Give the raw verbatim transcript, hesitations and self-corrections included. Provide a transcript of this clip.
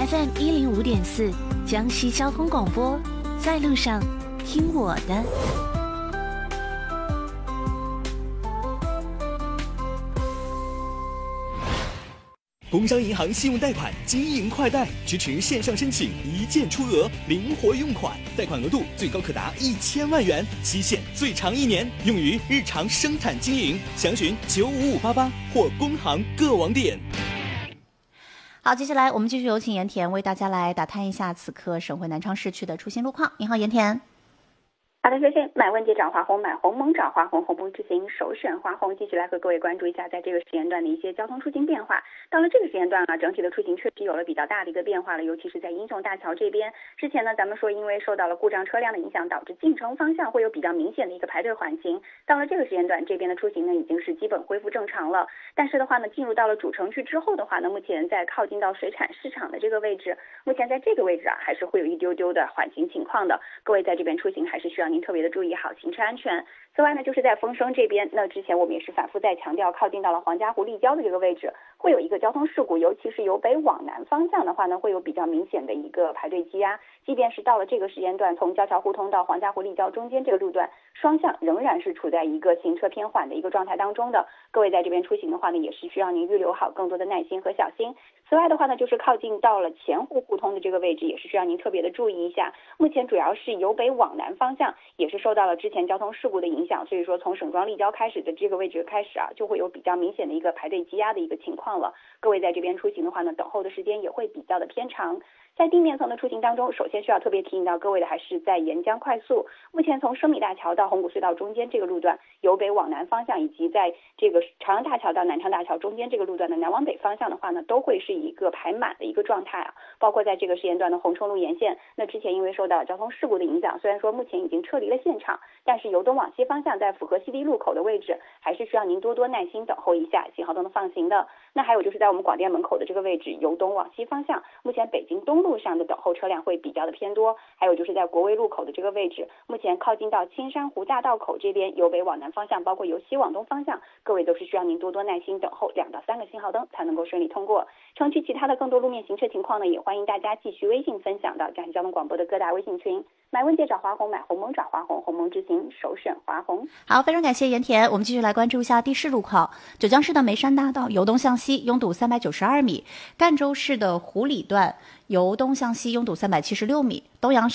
F M 一零五点四，江西交通广播，在路上听我的。 工商银行信用贷款经营快贷支持线上申请，一键出额，灵活用款，贷款额度最高可达一千万元，期限最长一年，用于日常生产经营。详询九五五八八或工行各网点。 好，接下来我们继续有请盐田为大家来打探一下此刻省会南昌市区的出行路况。你好，盐田。 好的，首先买问界找华红，买鸿蒙找华红，鸿蒙之行首选华红。继续来和各位关注一下在这个时间段的一些交通出行变化。到了这个时间段啊，整体的出行确实有了比较大的一个变化了，尤其是在英雄大桥这边。之前呢，咱们说因为受到了故障车辆的影响，导致进城方向会有比较明显的一个排队缓行。到了这个时间段，这边的出行呢已经是基本恢复正常了。但是的话呢，进入到了主城区之后的话呢，目前在靠近到水产市场的这个位置，目前在这个位置啊，还是会有一丢丢的缓行情况的。各位在这边出行还是需要您特别的注意好行车安全。此外呢，就是在丰生这边，那之前我们也是反复在强调，靠近到了黄家湖立交的这个位置，会有一个交通事故，尤其是由北往南方向的话呢，会有比较明显的一个排队积压。即便是到了这个时间段，从交桥胡同到黄家湖立交中间这个路段，双向仍然是处在一个行车偏缓的一个状态当中的。各位在这边出行的话呢，也是需要您预留好更多的耐心和小心。此外的话呢，就是靠近到了前湖胡同的这个位置，也是需要您特别的注意一下。目前主要是由北往南方向，也是受到了之前交通事故的影响，所以说从省庄立交开始的这个位置开始啊，就会有比较明显的一个排队积压的一个情况了。各位在这边出行的话呢，等候的时间也会比较的偏长。在地面层的出行当中，首先需要特别提醒到各位的还是在沿江快速。目前从生米大桥到红谷隧道中间这个路段，由北往南方向，以及在这个朝阳大桥到南昌大桥中间这个路段的南往北方向的话呢，都会是一个排满的一个状态啊。包括在这个时间段的红冲路沿线，那之前因为受到交通事故的影响，虽然说目前已经撤离了现场，但是由东往西方向在符合西堤路口的位置，还是需要您多多耐心等候一下，信号灯的放行的。那还有就是在我们广电门口的这个位置，由东往西方向，目前北京东路上的等候车辆会比较的偏多。还有就是在国威路口的这个位置，目前靠近到青山湖大道口这边，由北往南方向，包括由西往东方向，各位都是需要您多多耐心等候两到三个信号灯才能够顺利通过。城区其他的更多路面行车情况呢，也欢迎大家继续微信分享到江西交通广播的各大微信群。买问界找华红，买鸿蒙找华红，鸿蒙之行首选华红。 好，非常感谢盐田。我们继续来关注一下地市路况。九江市的梅山大道由东向西拥堵三百九十二米，赣州市的湖里段由东向西拥堵三百七十六米，东阳